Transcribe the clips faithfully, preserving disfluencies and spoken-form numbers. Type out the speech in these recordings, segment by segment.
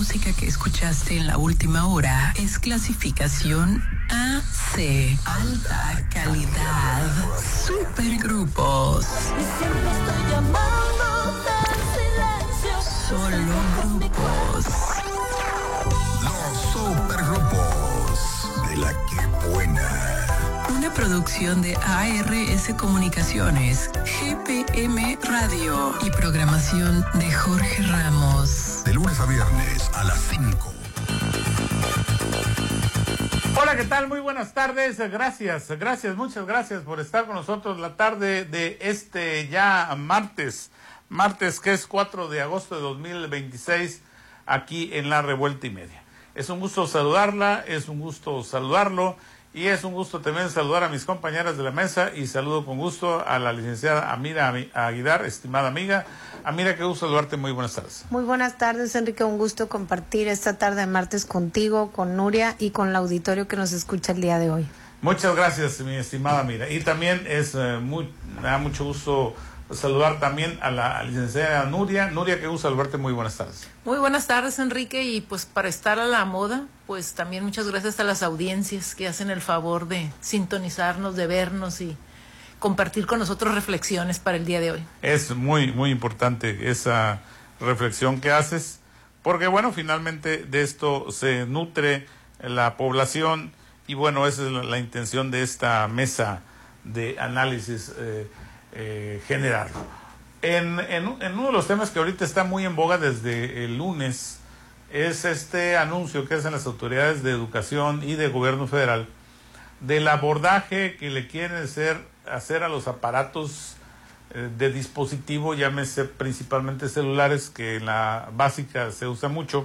música que escuchaste en la última hora es clasificación A C, alta calidad, supergrupos. Solo grupos. Los supergrupos de la que buena. Una producción de A R S Comunicaciones, G P M Radio y programación de Jorge Ramos. De lunes a viernes a las cinco. Hola, ¿qué tal? Muy buenas tardes. Gracias, gracias, muchas gracias por estar con nosotros la tarde de este ya martes. Martes que es cuatro de agosto de dos mil veintiséis, aquí en La Revuelta y Media. Es un gusto saludarla, es un gusto saludarlo. Y es un gusto también saludar a mis compañeras de la mesa y saludo con gusto a la licenciada Amira Aguilar, estimada amiga. Amira, qué gusto saludarte, muy buenas tardes. Muy buenas tardes, Enrique, un gusto compartir esta tarde de martes contigo, con Nuria y con el auditorio que nos escucha el día de hoy. Muchas gracias, mi estimada Amira. Y también es eh, muy, me da mucho gusto saludar también a la licenciada Nuria. Nuria, qué gusto saludarte, muy buenas tardes. Muy buenas tardes, Enrique, y pues para estar a la moda, pues también muchas gracias a las audiencias que hacen el favor de sintonizarnos, de vernos y compartir con nosotros reflexiones para el día de hoy. Es muy, muy importante esa reflexión que haces, porque bueno, finalmente de esto se nutre la población y bueno, esa es la, la intención de esta mesa de análisis eh, Eh, general. En, en, en uno de los temas que ahorita está muy en boga desde el lunes es este anuncio que hacen las autoridades de educación y de gobierno federal del abordaje que le quieren hacer, hacer a los aparatos eh, de dispositivo, llámese principalmente celulares, que en la básica se usa mucho,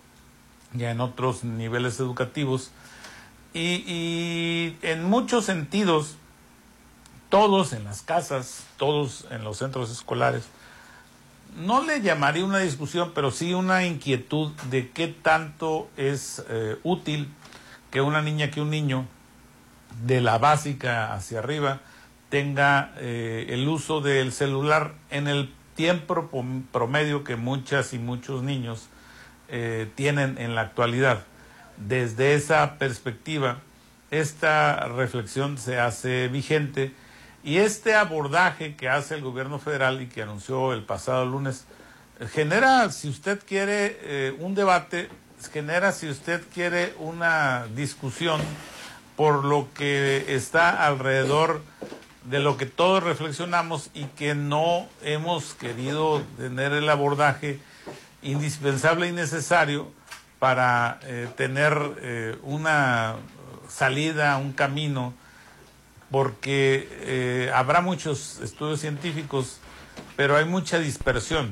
ya en otros niveles educativos, y, y en muchos sentidos todos en las casas, todos en los centros escolares, no le llamaría una discusión, pero sí una inquietud de qué tanto es eh, útil que una niña, que un niño, de la básica hacia arriba, tenga eh, el uso del celular en el tiempo promedio que muchas y muchos niños eh, tienen en la actualidad. Desde esa perspectiva, esta reflexión se hace vigente. Y este abordaje que hace el gobierno federal y que anunció el pasado lunes genera, si usted quiere, eh, un debate, genera, si usted quiere, una discusión por lo que está alrededor de lo que todos reflexionamos y que no hemos querido tener el abordaje indispensable y necesario para eh, tener eh, una salida, un camino, porque eh, habrá muchos estudios científicos, pero hay mucha dispersión.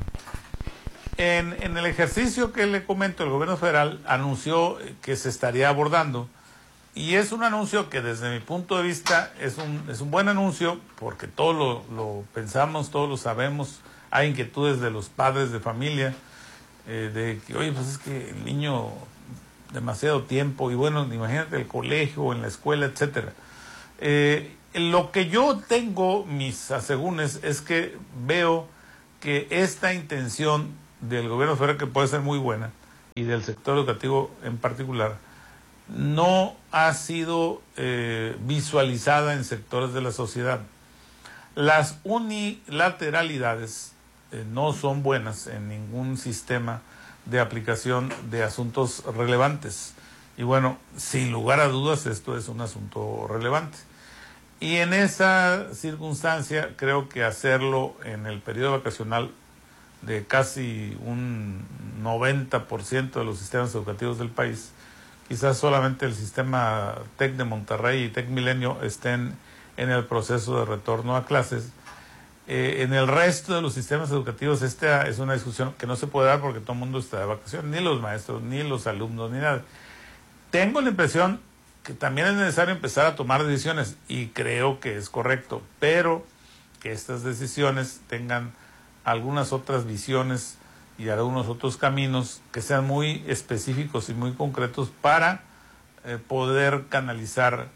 En, en el ejercicio que le comento, el gobierno federal anunció que se estaría abordando, y es un anuncio que desde mi punto de vista es un, es un buen anuncio, porque todos lo, lo pensamos, todos lo sabemos, hay inquietudes de los padres de familia, eh, de que, oye, pues es que el niño demasiado tiempo, y bueno, imagínate el colegio, en la escuela, etcétera. Eh, lo que yo tengo, mis asegúnes, es que veo que esta intención del gobierno federal, que puede ser muy buena, y del sector educativo en particular, no ha sido eh, visualizada en sectores de la sociedad. Las unilateralidades eh, no son buenas en ningún sistema de aplicación de asuntos relevantes. Y bueno, sin lugar a dudas, esto es un asunto relevante. Y en esa circunstancia, creo que hacerlo en el periodo vacacional de casi un noventa por ciento de los sistemas educativos del país, quizás solamente el sistema TEC de Monterrey y TEC Milenio estén en el proceso de retorno a clases. Eh, en el resto de los sistemas educativos, esta es una discusión que no se puede dar porque todo el mundo está de vacaciones, ni los maestros, ni los alumnos, ni nada. Tengo la impresión que también es necesario empezar a tomar decisiones, y creo que es correcto, pero que estas decisiones tengan algunas otras visiones y algunos otros caminos que sean muy específicos y muy concretos para eh, poder canalizar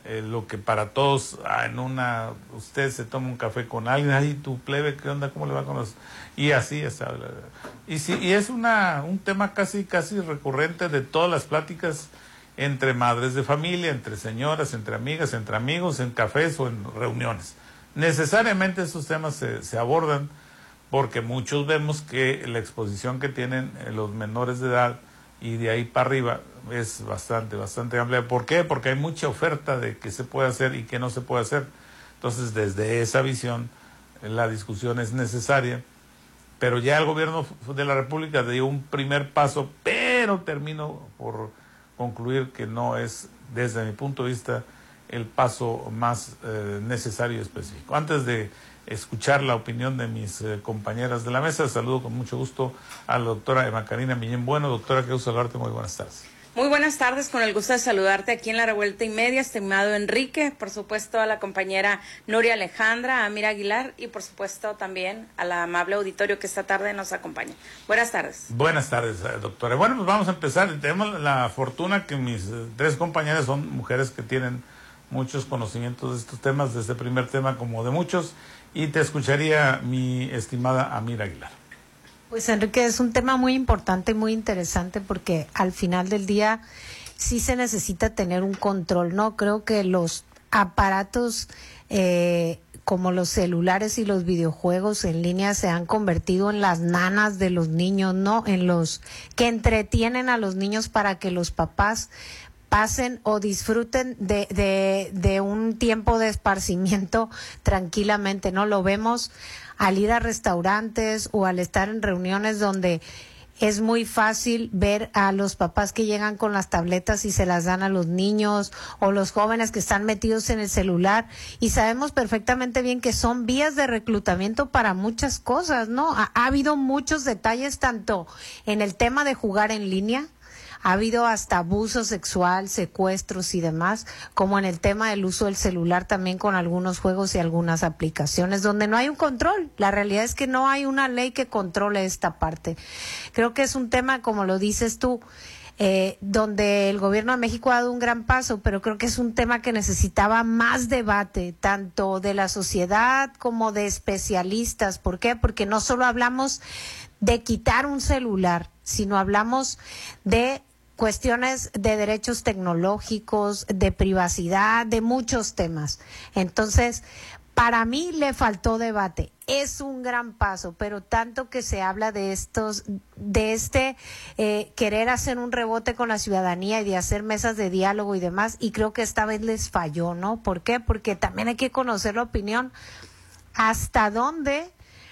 eh, lo que para todos, ah, en una, usted se toma un café con alguien, ay, tu plebe, ¿qué onda? ¿Cómo le va con los...? Y así está. Y, sí, y es una un tema casi, casi recurrente de todas las pláticas entre madres de familia, entre señoras, entre amigas, entre amigos, en cafés o en reuniones. Necesariamente esos temas se, se abordan porque muchos vemos que la exposición que tienen los menores de edad y de ahí para arriba es bastante, bastante amplia. ¿Por qué? Porque hay mucha oferta de qué se puede hacer y qué no se puede hacer. Entonces, desde esa visión, la discusión es necesaria, pero ya el gobierno de la República dio un primer paso, pero termino por concluir que no es, desde mi punto de vista, el paso más eh, necesario y específico. Antes de escuchar la opinión de mis eh, compañeras de la mesa, saludo con mucho gusto a la doctora Emma Karina Millén Bueno. Doctora, quiero saludarte, muy buenas tardes. Muy buenas tardes, con el gusto de saludarte aquí en La Revuelta y Media, estimado Enrique, por supuesto a la compañera Nuria Alejandra, a Amira Aguilar y por supuesto también a la amable auditorio que esta tarde nos acompaña. Buenas tardes. Buenas tardes, doctora. Bueno, pues vamos a empezar. Tenemos la fortuna que mis eh, tres compañeras son mujeres que tienen muchos conocimientos de estos temas, de este primer tema como de muchos, y te escucharía mi estimada Amira Aguilar. Pues Enrique, es un tema muy importante y muy interesante porque al final del día sí se necesita tener un control, ¿no? Creo que los aparatos eh, como los celulares y los videojuegos en línea se han convertido en las nanas de los niños, ¿no? En los que entretienen a los niños para que los papás pasen o disfruten de, de, de un tiempo de esparcimiento tranquilamente, ¿no? Lo vemos al ir a restaurantes o al estar en reuniones donde es muy fácil ver a los papás que llegan con las tabletas y se las dan a los niños, o los jóvenes que están metidos en el celular, y sabemos perfectamente bien que son vías de reclutamiento para muchas cosas, ¿no? Ha, ha habido muchos detalles tanto en el tema de jugar en línea. Ha habido hasta abuso sexual, secuestros y demás, como en el tema del uso del celular también con algunos juegos y algunas aplicaciones donde no hay un control. La realidad es que no hay una ley que controle esta parte. Creo que es un tema, como lo dices tú, eh, donde el gobierno de México ha dado un gran paso, pero creo que es un tema que necesitaba más debate, tanto de la sociedad como de especialistas. ¿Por qué? Porque no solo hablamos de quitar un celular, sino hablamos de cuestiones de derechos tecnológicos, de privacidad, de muchos temas. Entonces, para mí le faltó debate. Es un gran paso, pero tanto que se habla de estos, de este eh, querer hacer un rebote con la ciudadanía y de hacer mesas de diálogo y demás, y creo que esta vez les falló, ¿no? ¿Por qué? Porque también hay que conocer la opinión hasta dónde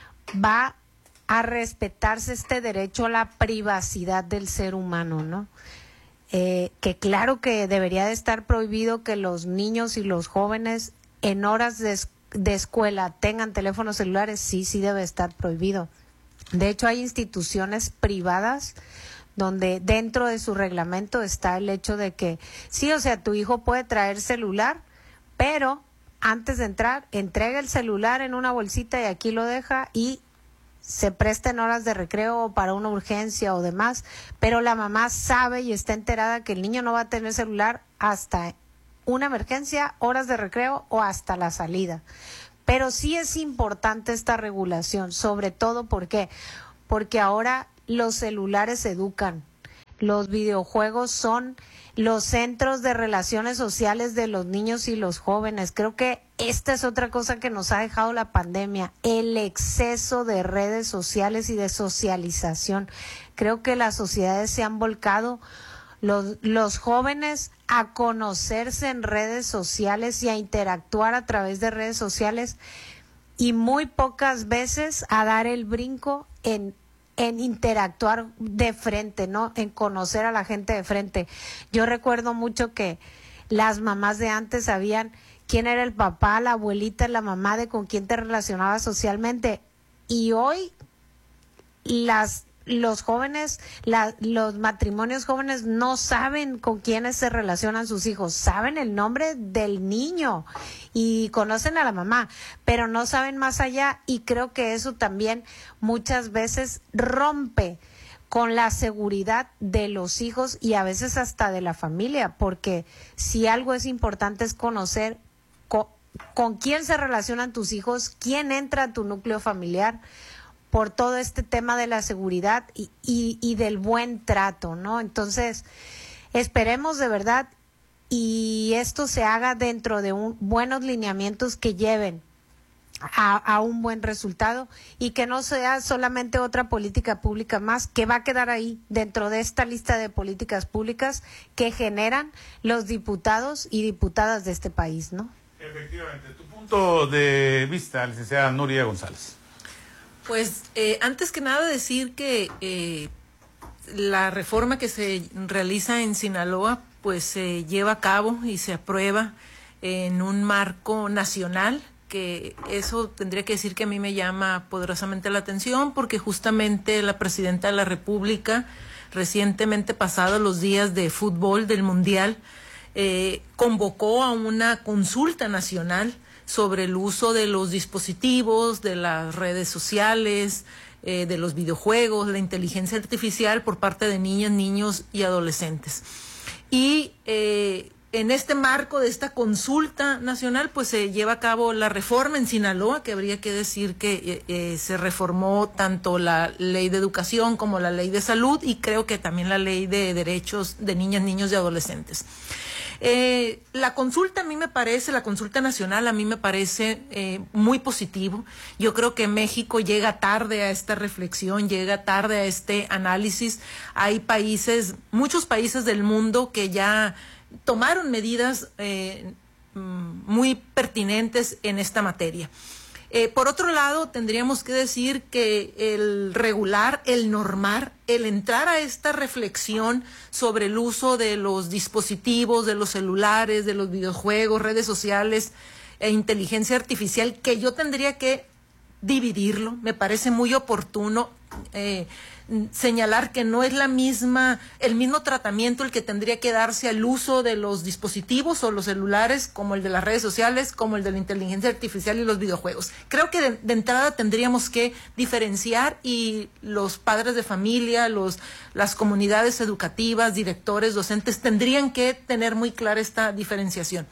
va a respetarse este derecho a la privacidad del ser humano, ¿no? Eh, que claro que debería de estar prohibido que los niños y los jóvenes en horas de, de escuela tengan teléfonos celulares, sí, sí debe estar prohibido. De hecho, hay instituciones privadas donde dentro de su reglamento está el hecho de que, sí, o sea, tu hijo puede traer celular, pero antes de entrar, entrega el celular en una bolsita y aquí lo deja y se presta en horas de recreo para una urgencia o demás, pero la mamá sabe y está enterada que el niño no va a tener celular hasta una emergencia, horas de recreo o hasta la salida. Pero sí es importante esta regulación, sobre todo ¿por qué? Porque ahora los celulares educan, los videojuegos son los centros de relaciones sociales de los niños y los jóvenes. Creo que esta es otra cosa que nos ha dejado la pandemia, el exceso de redes sociales y de socialización. Creo que las sociedades se han volcado, los, los jóvenes, a conocerse en redes sociales y a interactuar a través de redes sociales, y muy pocas veces a dar el brinco en en interactuar de frente, ¿no? En conocer a la gente de frente. Yo recuerdo mucho que las mamás de antes sabían quién era el papá, la abuelita, la mamá de con quién te relacionabas socialmente. Y hoy las los jóvenes, la, los matrimonios jóvenes no saben con quiénes se relacionan sus hijos, saben el nombre del niño y conocen a la mamá, pero no saben más allá, y creo que eso también muchas veces rompe con la seguridad de los hijos y a veces hasta de la familia, porque si algo es importante es conocer con, con quién se relacionan tus hijos, quién entra a tu núcleo familiar, por todo este tema de la seguridad y, y, y del buen trato, ¿no? Entonces, esperemos de verdad y esto se haga dentro de un, buenos lineamientos que lleven a, a un buen resultado y que no sea solamente otra política pública más que va a quedar ahí dentro de esta lista de políticas públicas que generan los diputados y diputadas de este país, ¿no? Efectivamente. Tu punto de vista, licenciada Nuria González. Pues eh, antes que nada decir que eh, la reforma que se realiza en Sinaloa pues se lleva a cabo y se aprueba en un marco nacional, que eso tendría que decir que a mí me llama poderosamente la atención porque justamente la presidenta de la República recientemente pasado los días de fútbol del Mundial eh, convocó a una consulta nacional sobre el uso de los dispositivos, de las redes sociales, eh, de los videojuegos, la inteligencia artificial por parte de niñas, niños y adolescentes. Y eh, en este marco de esta consulta nacional, pues se lleva a cabo la reforma en Sinaloa, que habría que decir que eh, eh, se reformó tanto la ley de educación como la ley de salud y creo que también la ley de derechos de niñas, niños y adolescentes. Eh, la consulta a mí me parece, la consulta nacional a mí me parece eh, muy positivo. Yo creo que México llega tarde a esta reflexión, llega tarde a este análisis. Hay países, muchos países del mundo que ya tomaron medidas eh, muy pertinentes en esta materia. Eh, por otro lado, tendríamos que decir que el regular, el normar, el entrar a esta reflexión sobre el uso de los dispositivos, de los celulares, de los videojuegos, redes sociales e inteligencia artificial, que yo tendría que dividirlo, me parece muy oportuno eh, señalar que no es la misma, el mismo tratamiento el que tendría que darse al uso de los dispositivos o los celulares, como el de las redes sociales, como el de la inteligencia artificial y los videojuegos. Creo que de, de entrada tendríamos que diferenciar y los padres de familia, los, las comunidades educativas, directores, docentes, tendrían que tener muy clara esta diferenciación.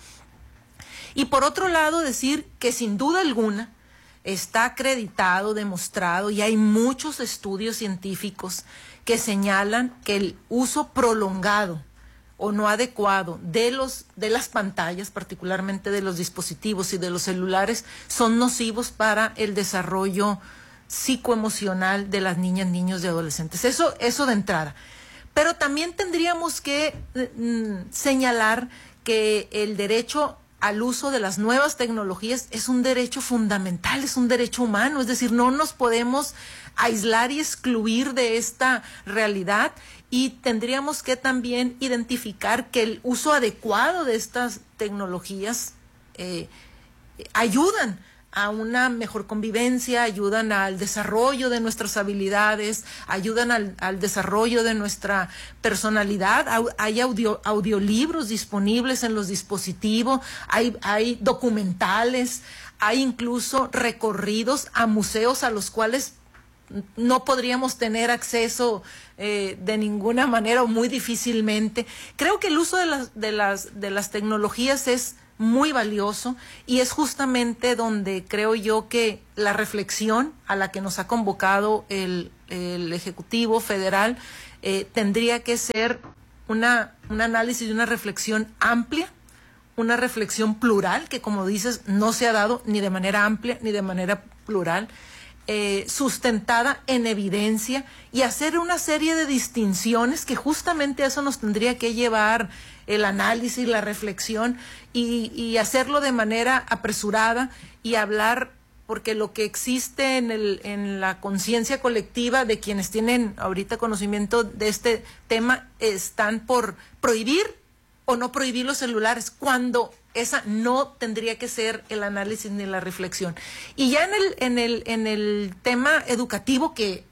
Y por otro lado, decir que sin duda alguna, está acreditado, demostrado, y hay muchos estudios científicos que señalan que el uso prolongado o no adecuado de los de las pantallas, particularmente de los dispositivos y de los celulares, son nocivos para el desarrollo psicoemocional de las niñas, niños y adolescentes. Eso, eso de entrada. Pero también tendríamos que mm, señalar que el derecho al uso de las nuevas tecnologías es un derecho fundamental, es un derecho humano, es decir, no nos podemos aislar y excluir de esta realidad y tendríamos que también identificar que el uso adecuado de estas tecnologías eh, ayudan a una mejor convivencia, ayudan al desarrollo de nuestras habilidades, ayudan al, al desarrollo de nuestra personalidad. Hay audio, audiolibros disponibles en los dispositivos, hay, hay documentales, hay incluso recorridos a museos a los cuales no podríamos tener acceso eh, de ninguna manera o muy difícilmente. Creo que el uso de las, de las, de las tecnologías es muy valioso y es justamente donde creo yo que la reflexión a la que nos ha convocado el, el Ejecutivo Federal eh, tendría que ser una, un análisis y una reflexión amplia, una reflexión plural, que como dices no se ha dado ni de manera amplia ni de manera plural, eh, sustentada en evidencia y hacer una serie de distinciones que justamente eso nos tendría que llevar el análisis, la reflexión y, y hacerlo de manera apresurada y hablar, porque lo que existe en, el, en la conciencia colectiva de quienes tienen ahorita conocimiento de este tema están por prohibir o no prohibir los celulares, cuando esa no tendría que ser el análisis ni la reflexión. Y ya en el, en el, en el tema educativo que, que,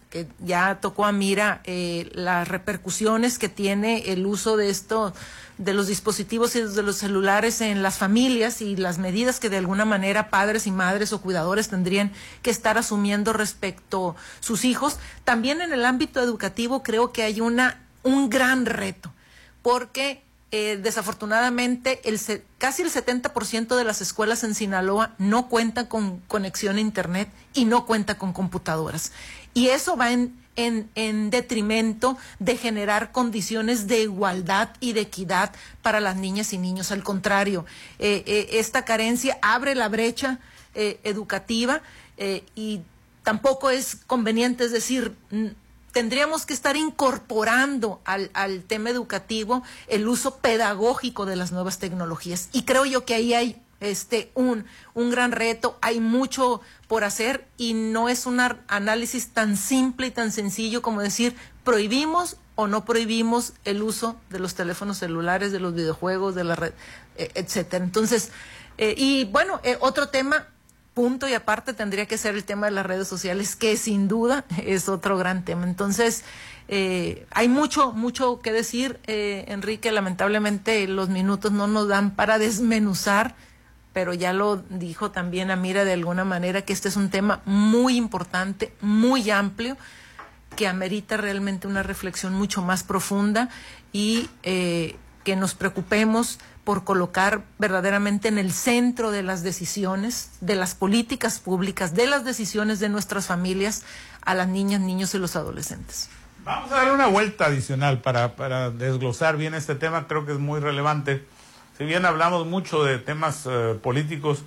que ya tocó a Mira, eh, las repercusiones que tiene el uso de esto, de los dispositivos y de los celulares en las familias y las medidas que de alguna manera padres y madres o cuidadores tendrían que estar asumiendo respecto a sus hijos. También en el ámbito educativo creo que hay una un gran reto, porque eh, desafortunadamente el se, casi el setenta por ciento de las escuelas en Sinaloa no cuentan con conexión a internet y no cuentan con computadoras. Y eso va en En, en detrimento de generar condiciones de igualdad y de equidad para las niñas y niños. Al contrario, eh, eh, esta carencia abre la brecha eh, educativa eh, y tampoco es conveniente, es decir, tendríamos que estar incorporando al, al tema educativo el uso pedagógico de las nuevas tecnologías. Y creo yo que ahí hay este un, un gran reto, hay mucho por hacer y no es un análisis tan simple y tan sencillo como decir prohibimos o no prohibimos el uso de los teléfonos celulares, de los videojuegos, de la red, eh, etcétera. Entonces, eh, y bueno, eh, otro tema, punto y aparte, tendría que ser el tema de las redes sociales, que sin duda es otro gran tema. Entonces, eh, hay mucho, mucho que decir, eh, Enrique, lamentablemente los minutos no nos dan para desmenuzar, pero ya lo dijo también Amira de alguna manera, que este es un tema muy importante, muy amplio, que amerita realmente una reflexión mucho más profunda y eh, que nos preocupemos por colocar verdaderamente en el centro de las decisiones, de las políticas públicas, de las decisiones de nuestras familias, a las niñas, niños y los adolescentes. Vamos a dar una vuelta adicional para, para desglosar bien este tema, creo que es muy relevante. Si bien hablamos mucho de temas uh, políticos,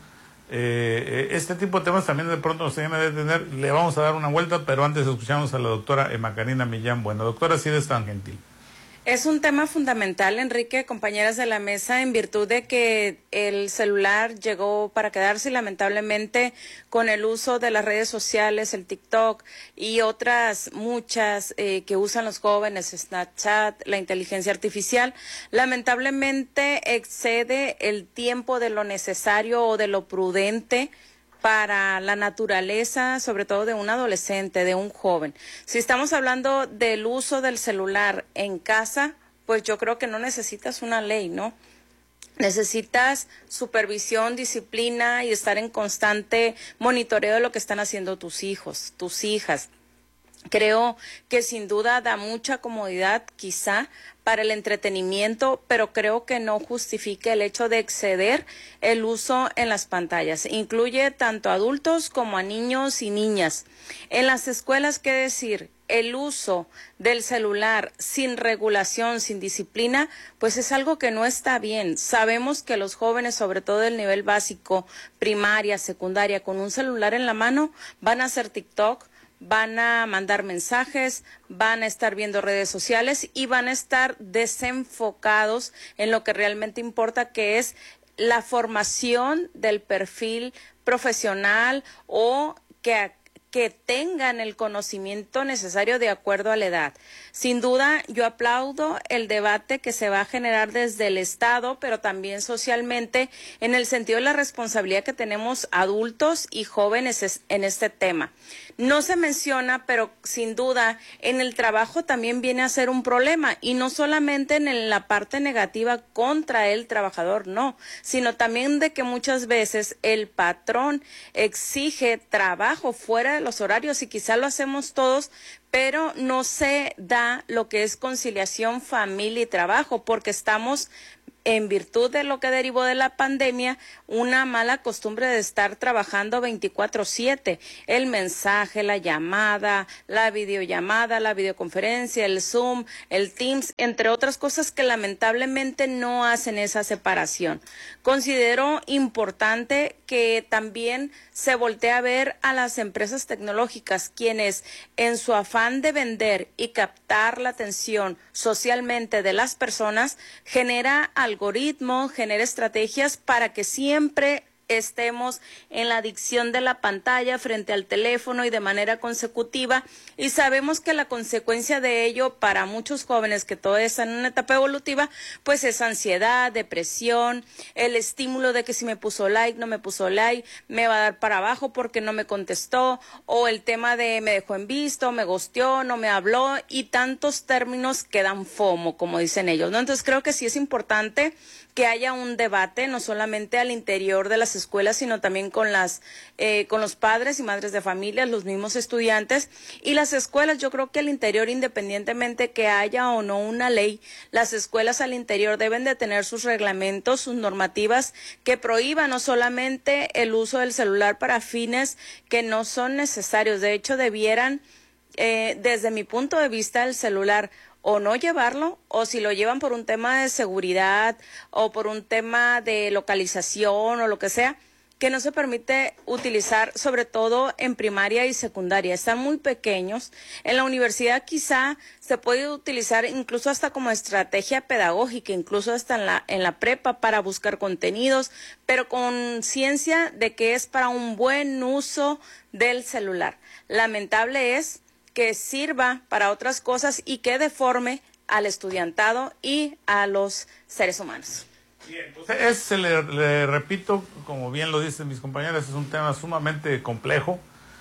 eh, este tipo de temas también de pronto nos tienen que detener. Le vamos a dar una vuelta, pero antes escuchamos a la doctora Emma Karina Millán. Bueno, doctora, si eres tan gentil. Es un tema fundamental, Enrique, compañeras de la mesa, en virtud de que el celular llegó para quedarse y lamentablemente con el uso de las redes sociales, el TikTok y otras muchas eh, que usan los jóvenes, Snapchat, la inteligencia artificial, lamentablemente excede el tiempo de lo necesario o de lo prudente para la naturaleza, sobre todo de un adolescente, de un joven. Si estamos hablando del uso del celular en casa, pues yo creo que no necesitas una ley, ¿no? Necesitas supervisión, disciplina y estar en constante monitoreo de lo que están haciendo tus hijos, tus hijas. Creo que sin duda da mucha comodidad, quizá, para el entretenimiento, pero creo que no justifica el hecho de exceder el uso en las pantallas. Incluye tanto a adultos como a niños y niñas. En las escuelas, ¿qué decir? El uso del celular sin regulación, sin disciplina, pues es algo que no está bien. Sabemos que los jóvenes, sobre todo del nivel básico, primaria, secundaria, con un celular en la mano, van a hacer TikTok, van a mandar mensajes, van a estar viendo redes sociales y van a estar desenfocados en lo que realmente importa, que es la formación del perfil profesional o que que tengan el conocimiento necesario de acuerdo a la edad. Sin duda, yo aplaudo el debate que se va a generar desde el Estado, pero también socialmente, en el sentido de la responsabilidad que tenemos adultos y jóvenes en este tema. No se menciona, pero sin duda, en el trabajo también viene a ser un problema, y no solamente en la parte negativa contra el trabajador, no, sino también de que muchas veces el patrón exige trabajo fuera de los horarios y quizá lo hacemos todos, pero no se da lo que es conciliación familia y trabajo, porque estamos, en virtud de lo que derivó de la pandemia, una mala costumbre de estar trabajando veinticuatro siete. El mensaje, la llamada, la videollamada, la videoconferencia, el Zoom, el Teams, entre otras cosas que lamentablemente no hacen esa separación. Considero importante que también se voltee a ver a las empresas tecnológicas, quienes en su afán de vender y captar la atención socialmente de las personas, genera algoritmos, genera estrategias para que siempre estemos en la adicción de la pantalla frente al teléfono y de manera consecutiva, y sabemos que la consecuencia de ello para muchos jóvenes que todavía están en una etapa evolutiva, pues es ansiedad, depresión, el estímulo de que si me puso like, no me puso like, me va a dar para abajo porque no me contestó, o el tema de me dejó en visto, me gosteó, no me habló, y tantos términos que dan FOMO, como dicen ellos, ¿no? Entonces creo que sí es importante que haya un debate, no solamente al interior de las escuelas, sino también con las eh, con los padres y madres de familia, los mismos estudiantes y las escuelas. Yo creo que al interior, independientemente que haya o no una ley, las escuelas al interior deben de tener sus reglamentos, sus normativas que prohíban no solamente el uso del celular para fines que no son necesarios. De hecho, debieran, eh, desde mi punto de vista, el celular o no llevarlo, o si lo llevan por un tema de seguridad o por un tema de localización o lo que sea, que no se permite utilizar, sobre todo en primaria y secundaria. Están muy pequeños. En la universidad quizá se puede utilizar incluso hasta como estrategia pedagógica, incluso hasta en la, en la prepa para buscar contenidos, pero con ciencia de que es para un buen uso del celular. Lamentable es que sirva para otras cosas y que deforme al estudiantado y a los seres humanos. Bien, pues es, le, le repito, como bien lo dicen mis compañeras, es un tema sumamente complejo,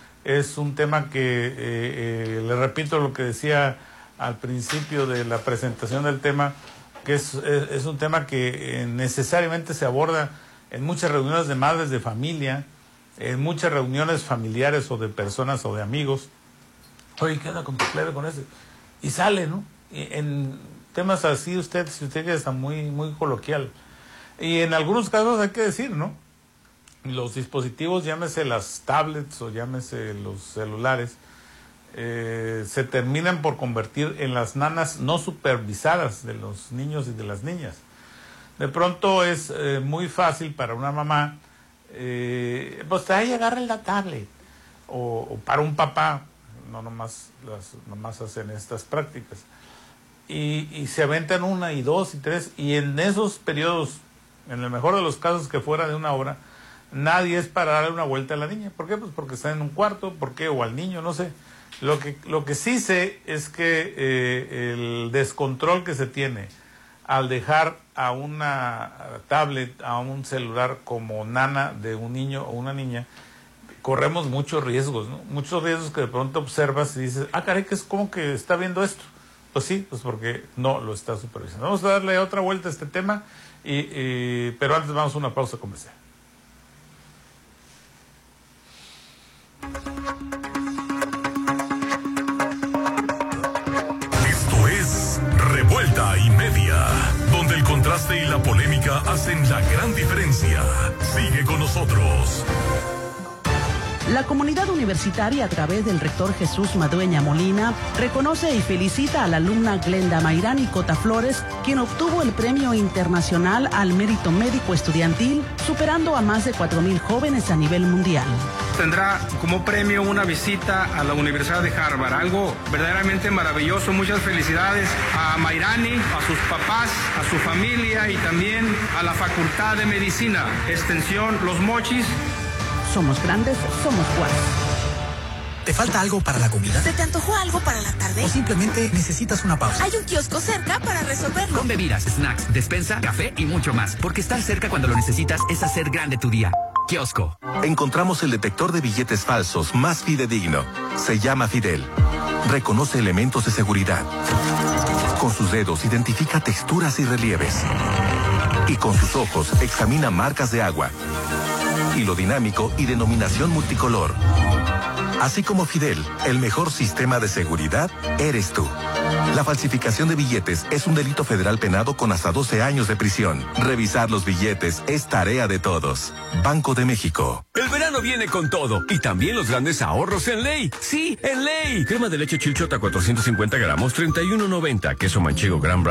es un tema que, eh, eh, le repito lo que decía al principio de la presentación del tema, que es, es, es un tema que eh, necesariamente se aborda en muchas reuniones de madres de familia, en muchas reuniones familiares o de personas o de amigos. Oye, ¿qué onda con tu plebe con ese? Y sale, ¿no? Y en temas así usted, si usted ya está muy, muy coloquial. Y en algunos casos hay que decir, ¿no? Los dispositivos, llámese las tablets o llámese los celulares, eh, se terminan por convertir en las nanas no supervisadas de los niños y de las niñas. De pronto es eh, muy fácil para una mamá, eh, pues ahí agarra la tablet, o, o para un papá, no nomás las mamás hacen estas prácticas, y, y se aventan una y dos y tres, y en esos periodos, en el mejor de los casos que fuera de una hora, nadie es para darle una vuelta a la niña. ¿Por qué? Pues porque está en un cuarto, ¿por qué? O al niño, no sé. Lo que, lo que sí sé es que eh, el descontrol que se tiene al dejar a una tablet, a un celular como nana de un niño o una niña, corremos muchos riesgos, ¿no? Muchos riesgos que de pronto observas y dices, ah, caray, que es como que está viendo esto. Pues sí, pues porque no lo está supervisando. Vamos a darle otra vuelta a este tema, y, y, pero antes vamos a una pausa comercial. Esto es Revuelta y Media, donde el contraste y la polémica hacen la gran diferencia. Sigue con nosotros. La comunidad universitaria, a través del rector Jesús Madueña Molina, reconoce y felicita a la alumna Glenda Mayrani Cota Flores, quien obtuvo el Premio Internacional al Mérito Médico Estudiantil, superando a más de cuatro mil jóvenes a nivel mundial. Tendrá como premio una visita a la Universidad de Harvard, algo verdaderamente maravilloso. Muchas felicidades a Mayrani, a sus papás, a su familia y también a la Facultad de Medicina, Extensión Los Mochis. Somos grandes, somos Juárez. ¿Te falta algo para la comida? ¿Se te antojó algo para la tarde? ¿O simplemente necesitas una pausa? Hay un kiosco cerca para resolverlo. Con bebidas, snacks, despensa, café y mucho más. Porque estar cerca cuando lo necesitas es hacer grande tu día. Kiosco. Encontramos el detector de billetes falsos más fidedigno. Se llama Fidel. Reconoce elementos de seguridad. Con sus dedos identifica texturas y relieves. Y con sus ojos examina marcas de agua, hilo dinámico y denominación multicolor. Así como Fidel, el mejor sistema de seguridad eres tú. La falsificación de billetes es un delito federal penado con hasta doce años de prisión. Revisar los billetes es tarea de todos. Banco de México. El verano viene con todo y también los grandes ahorros en Ley. Sí, en Ley. Crema de leche Chilchota cuatrocientos cincuenta gramos, treinta y uno noventa. Queso manchego Gran